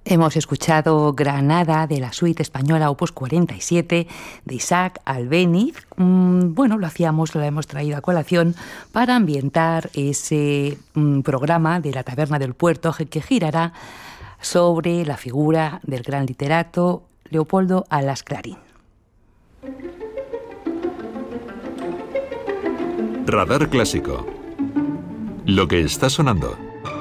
Hemos escuchado Granada de la suite española Opus 47 de Isaac Albéniz. Bueno, lo hemos traído a colación para ambientar ese programa de la Taberna del Puerto que girará sobre la figura del gran literato Leopoldo Alas Clarín. Radar Clásico. Lo que está sonando.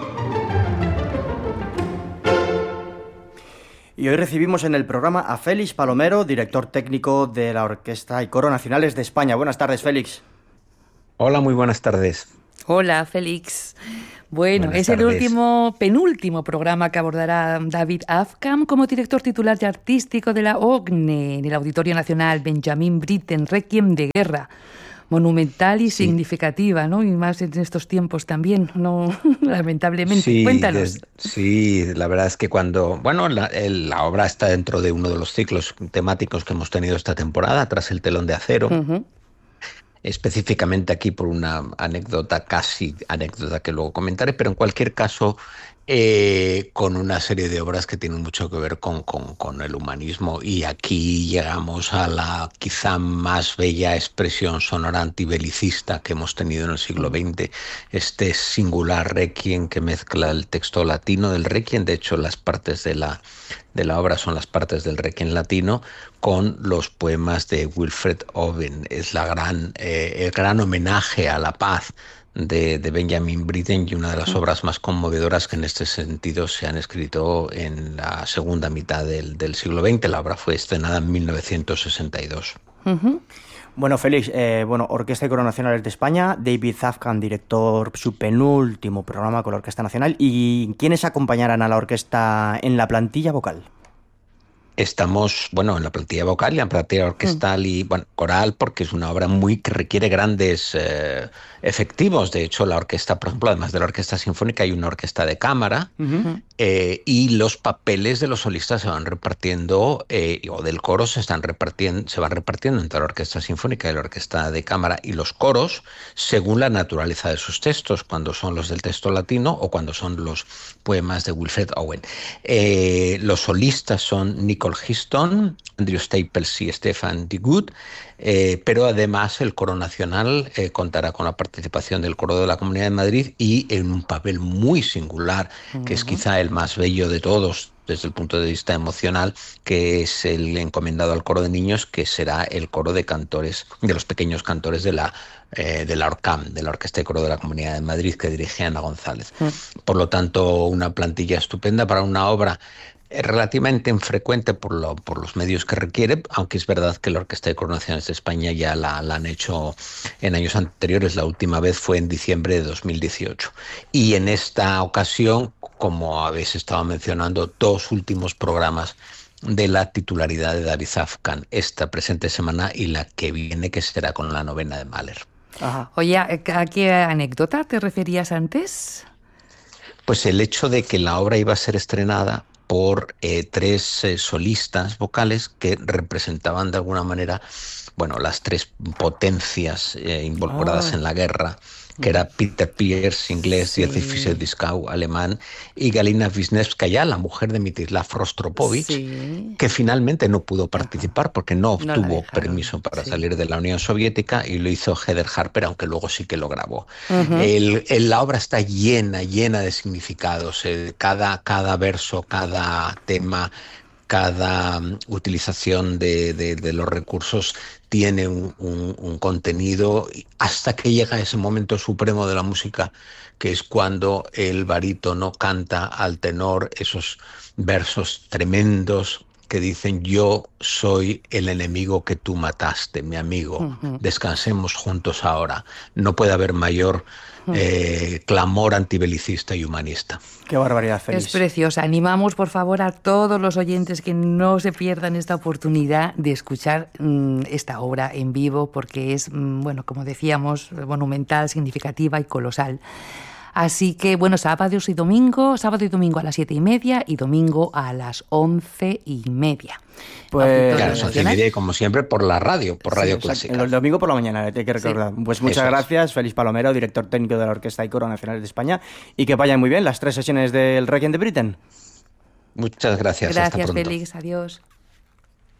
Y hoy recibimos en el programa a Félix Palomero, director técnico de la Orquesta y Coro Nacionales de España. Buenas tardes, Félix. Hola, muy buenas tardes. Hola, Félix. Bueno, es el penúltimo programa que abordará David Afkam como director titular y artístico de la OCNE en el Auditorio Nacional Benjamin Britten, Requiem de Guerra. Monumental y significativa, ¿no? Y más en estos tiempos también, ¿no? Lamentablemente. Sí, Cuéntanos. Sí, la verdad es que la obra está dentro de uno de los ciclos temáticos que hemos tenido esta temporada, Tras el telón de acero. Uh-huh. Específicamente aquí por una anécdota que luego comentaré, pero en cualquier caso con una serie de obras que tienen mucho que ver con el humanismo, y aquí llegamos a la quizá más bella expresión sonora antibelicista que hemos tenido en el siglo XX, este singular requiem que mezcla el texto latino del requiem. De hecho, las partes de la obra son las partes del requiem latino con los poemas de Wilfred Owen. Es el gran homenaje a la paz de Benjamin Britten y una de las obras más conmovedoras que en este sentido se han escrito en la segunda mitad del siglo XX. La obra fue estrenada en 1962. Uh-huh. Bueno, Félix, Orquesta y Coro Nacionales de España, David Afkam, director, su penúltimo programa con la Orquesta Nacional. ¿Y quiénes acompañarán a la orquesta en la plantilla vocal? Estamos, en la plantilla vocal y en la plantilla orquestal y coral, porque es una obra que requiere grandes efectivos. De hecho, la orquesta, por ejemplo, además de la orquesta sinfónica, hay una orquesta de cámara, uh-huh. Y los papeles de los solistas se van repartiendo, o del coro se van repartiendo entre la orquesta sinfónica y la orquesta de cámara y los coros, según la naturaleza de sus textos, cuando son los del texto latino o cuando son los poemas de Wilfred Owen. Los solistas son Nicole Houston, Andrew Staples y Stefan Digut, pero además el Coro Nacional contará con la participación del Coro de la Comunidad de Madrid y en un papel muy singular, que es quizá el más bello de todos desde el punto de vista emocional, que es el encomendado al coro de niños, que será el coro de cantores, de los pequeños cantores de la ORCAM, de la Orquesta de Coro de la Comunidad de Madrid, que dirige Ana González. Por lo tanto, una plantilla estupenda para una obra relativamente infrecuente por los medios que requiere, aunque es verdad que la Orquesta de Coro Nacionales de España ya la han hecho en años anteriores. La última vez fue en diciembre de 2018. Y en esta ocasión, como habéis estado mencionando, 2 últimos programas de la titularidad de David Afkam, esta presente semana y la que viene, que será con la novena de Mahler. Ajá. Oye, ¿a qué anécdota te referías antes? Pues el hecho de que la obra iba a ser estrenada por 3 solistas vocales que representaban de alguna manera, las 3 potencias involucradas en la guerra, que era Peter Pears, inglés, y Dietrich Fischer-Dieskau, alemán, y Galina Wisniewskaja, la mujer de Mstislav Rostropovich, que finalmente no pudo participar porque no obtuvo permiso para salir de la Unión Soviética, y lo hizo Heather Harper, aunque luego sí que lo grabó. Uh-huh. La obra está llena de significados. Cada verso, cada tema, cada utilización de los recursos tiene un contenido, hasta que llega ese momento supremo de la música, que es cuando el barítono canta al tenor esos versos tremendos que dicen: yo soy el enemigo que tú mataste, mi amigo, descansemos juntos ahora. No puede haber mayor clamor antibelicista y humanista. Qué barbaridad, Félix. Es preciosa. Animamos, por favor, a todos los oyentes que no se pierdan esta oportunidad de escuchar esta obra en vivo, porque es, como decíamos, monumental, significativa y colosal. Así que, sábado y domingo a las 7:30 y domingo a las 11:30. Pues claro, 11:30, como siempre, por la radio, por Radio Clásica. El domingo por la mañana, hay que recordar. Sí. Pues muchas gracias, Félix Palomero, director técnico de la Orquesta y Coro Nacionales de España, y que vayan muy bien las 3 sesiones del Requiem de Britten. Muchas gracias. Gracias, Hasta pronto. Félix. Adiós.